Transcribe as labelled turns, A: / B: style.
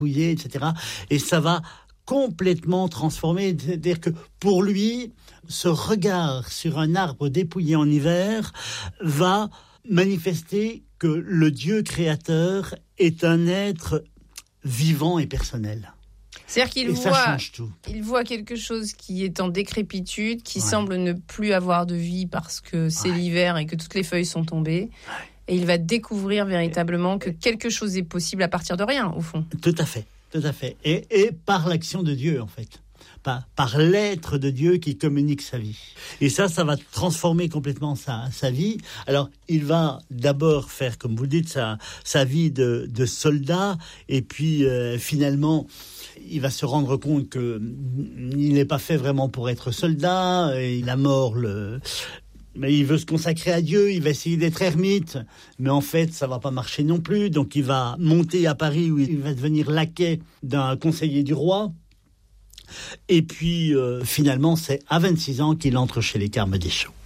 A: dépouillé, etc. Et ça va complètement transformer. C'est-à-dire que pour lui, ce regard sur un arbre dépouillé en hiver va manifester que le Dieu créateur est un être vivant et personnel.
B: C'est-à-dire qu'il voit quelque chose qui est en décrépitude, qui semble ne plus avoir de vie parce que c'est l'hiver et que toutes les feuilles sont tombées. Et il va découvrir véritablement que quelque chose est possible à partir de rien, au fond.
A: Tout à fait. Et par l'action de Dieu, en fait. Par l'être de Dieu qui communique sa vie. Et ça va transformer complètement sa vie. Alors, il va d'abord faire, comme vous le dites, sa vie de soldat. Et puis, finalement, il va se rendre compte qu'il n'est pas fait vraiment pour être soldat. Et la mort mais il veut se consacrer à Dieu, il va essayer d'être ermite, mais en fait, ça va pas marcher non plus. Donc, il va monter à Paris où il va devenir laquais d'un conseiller du roi. Et puis, finalement, c'est à 26 ans qu'il entre chez les Carmes Deschamps.